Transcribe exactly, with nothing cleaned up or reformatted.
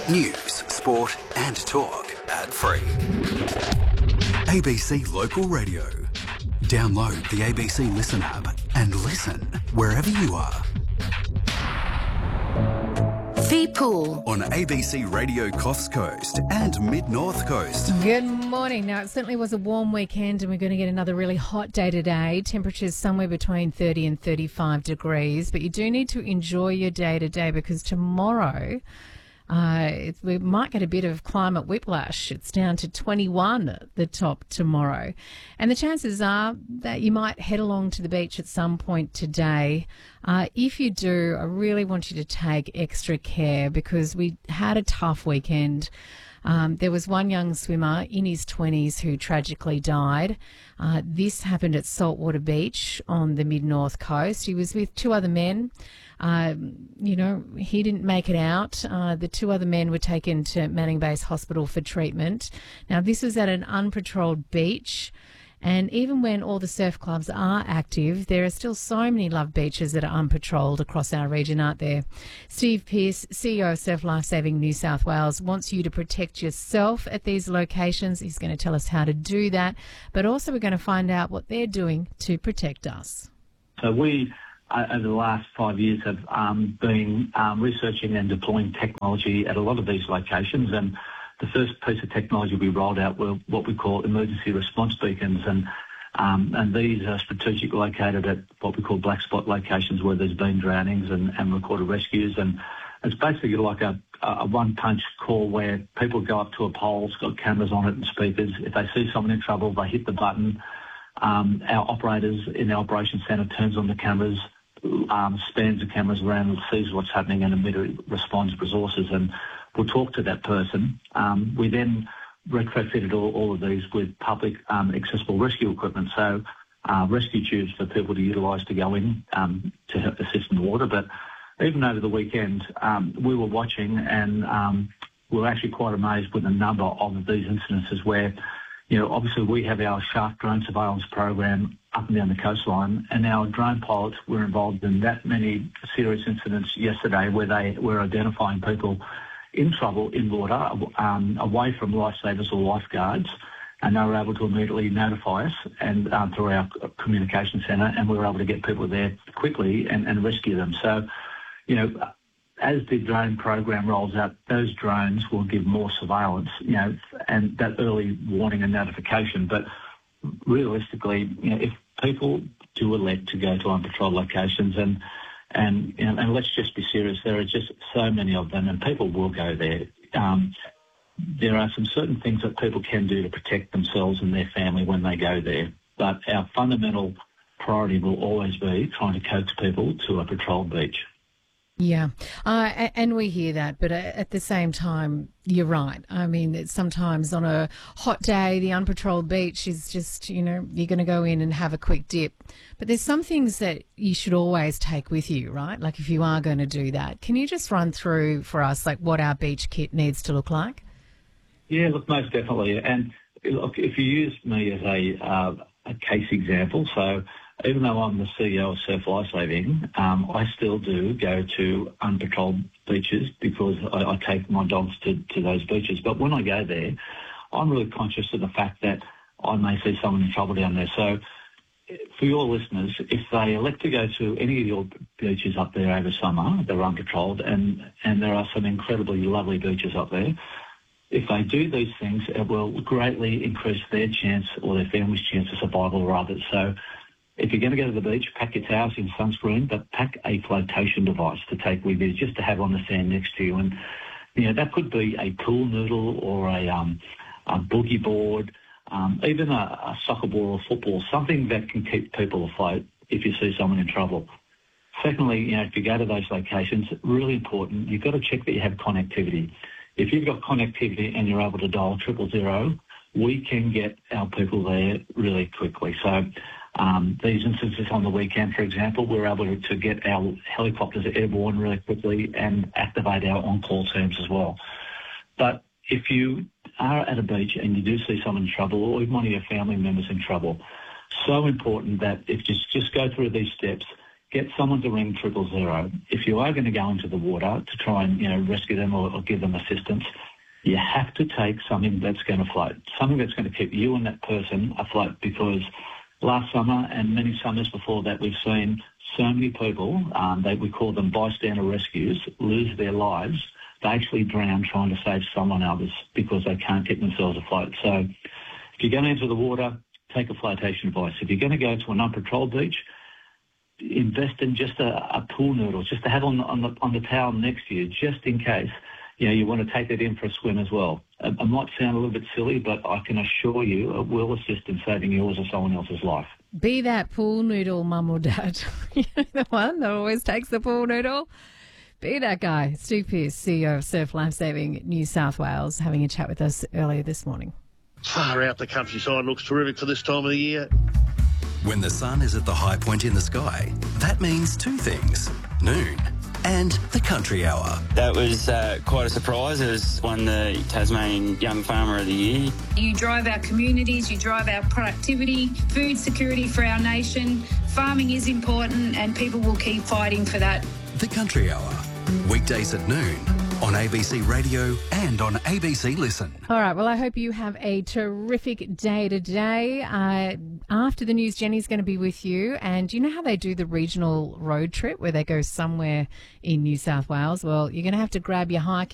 News, sport and talk ad-free. A B C Local Radio. Download the A B C Listen app and listen wherever you are. Feepool On A B C Radio Coffs Coast and Mid-North Coast. Good morning. Now, it certainly was a warm weekend and we're going to get another really hot day today. Temperatures somewhere between thirty and thirty-five degrees, but you do need to enjoy your day today because tomorrow uh, it, we might get a bit of climate whiplash. It's down to twenty-one at the top tomorrow. And the chances are that you might head along to the beach at some point today. Uh, if you do, I really want you to take extra care because we had a tough weekend. Um, there was one young swimmer in his twenties who tragically died. Uh, this happened at Saltwater Beach on the mid-north coast. He was with two other men. Uh, you know, he didn't make it out. Uh, the two other men were taken to Manning Base Hospital for treatment. Now, this was at an unpatrolled beach. And even when all the surf clubs are active, there are still so many love beaches that are unpatrolled across our region, aren't there? Steve Pearce, C E O of Surf Lifesaving New South Wales, wants you to protect yourself at these locations. He's going to tell us how to do that, but also we're going to find out what they're doing to protect us. So we, uh, over the last five years, have um, been um, researching and deploying technology at a lot of these locations, and the first piece of technology we rolled out were what we call emergency response beacons, and um, and these are strategically located at what we call black spot locations where there's been drownings and, and recorded rescues. And it's basically like a, a one-punch call where people go up to a pole, it's got cameras on it and speakers. If they see someone in trouble, they hit the button. Um, our operators in the operations centre turns on the cameras, um, spans the cameras around and sees what's happening and immediately responds with resources. And we'll talk to that person. Um, we then retrofitted all, all of these with public um, accessible rescue equipment, so uh, rescue tubes for people to utilise to go in um, to help assist in the water. But even over the weekend, um, we were watching and um, we were actually quite amazed with the number of these incidences where, you know, obviously we have our shark drone surveillance program up and down the coastline, and our drone pilots were involved in that many serious incidents yesterday where they were identifying people in trouble in water, um, away from lifesavers or lifeguards, and they were able to immediately notify us and um, through our communication centre, and we were able to get people there quickly and, and rescue them. So, you know, as the drone program rolls out, those drones will give more surveillance, you know, and that early warning and notification. But realistically, you know, if people do elect to go to unpatrolled locations and And, and and let's just be serious, there are just so many of them and people will go there. Um, there are some certain things that people can do to protect themselves and their family when they go there. But our fundamental priority will always be trying to coax people to a patrolled beach. Yeah, uh, and we hear that, but at the same time, you're right. I mean, it's sometimes on a hot day, the unpatrolled beach is just, you know, you're going to go in and have a quick dip. But there's some things that you should always take with you, right? Like if you are going to do that. Can you just run through for us, like, what our beach kit needs to look like? Yeah, look, most definitely. And look, if you use me as a, uh, a case example, so even though I'm the C E O of Surf Lifesaving, um, I still do go to unpatrolled beaches because I, I take my dogs to, to those beaches. But when I go there, I'm really conscious of the fact that I may see someone in trouble down there. So for your listeners, if they elect to go to any of your beaches up there over summer, they're unpatrolled, and, and there are some incredibly lovely beaches up there. If they do these things, it will greatly increase their chance or their family's chance of survival rather. So if you're going to go to the beach, pack your towels and sunscreen, but pack a flotation device to take with you, just to have on the sand next to you. And, you know, that could be a pool noodle or a, um, a boogie board, um, even a, a soccer ball or football, something that can keep people afloat if you see someone in trouble. Secondly, you know, if you go to those locations, really important, you've got to check that you have connectivity. If you've got connectivity and you're able to dial triple zero, we can get our people there really quickly. So um, these instances on the weekend, for example, we were able to, to get our helicopters airborne really quickly and activate our on-call teams as well. But if you are at a beach and you do see someone in trouble or even one of your family members in trouble, so important that if you just, just go through these steps, get someone to ring triple zero. If you are going to go into the water to try and, you know, rescue them or, or give them assistance, you have to take something that's going to float, something that's going to keep you and that person afloat, because last summer and many summers before that, we've seen so many people, um, they, we call them bystander rescues, lose their lives. They actually drown trying to save someone else because they can't keep themselves afloat. So if you're going to enter the water, take a flotation device. If you're going to go to an unpatrolled beach, invest in just a, a pool noodle, just to have on the, on the on the towel next to you, just in case, you know, you want to take that in for a swim as well. It, it might sound a little bit silly, but I can assure you it will assist in saving yours or someone else's life. Be that pool noodle, mum or dad. You're the one that always takes the pool noodle. Be that guy. Stu Pearce, C E O of Surf Lifesaving New South Wales, having a chat with us earlier this morning. Far out, the countryside looks terrific for this time of the year. When the sun is at the high point in the sky, that means two things: noon and the country hour. That was uh, quite a surprise. It was won the Tasmanian Young Farmer of the Year. You drive our communities, you drive our productivity, food security for our nation. Farming is important and people will keep fighting for that. The country hour, weekdays at noon on A B C Radio and on A B C Listen. All right, well, I hope you have a terrific day today. Uh, after the news, Jenny's going to be with you. And you know how they do the regional road trip where they go somewhere in New South Wales? Well, you're going to have to grab your hiking